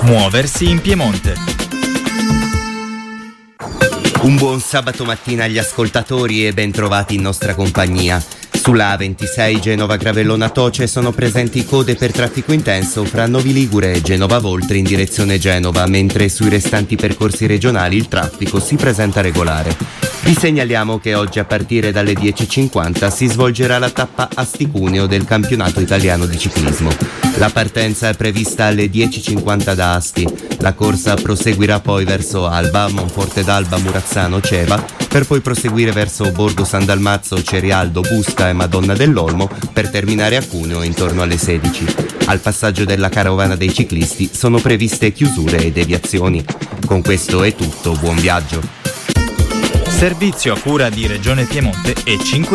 Muoversi in Piemonte. Un buon sabato mattina agli ascoltatori e ben trovati in nostra compagnia. Sulla A26 Genova-Gravellona-Toce sono presenti code per traffico intenso fra Novi Ligure e Genova Voltri in direzione Genova, mentre sui restanti percorsi regionali il traffico si presenta regolare. Vi segnaliamo che oggi a partire dalle 10.50 si svolgerà la tappa Asti-Cuneo del campionato italiano di ciclismo. La partenza è prevista alle 10.50 da Asti. La corsa proseguirà poi verso Alba, Monforte d'Alba, Murazzano, Ceva, per poi proseguire verso Borgo San Dalmazzo, Cerialdo, Busca e Madonna dell'Olmo per terminare a Cuneo intorno alle 16. Al passaggio della carovana dei ciclisti sono previste chiusure e deviazioni. Con questo è tutto, buon viaggio. Servizio a cura di Regione Piemonte e 5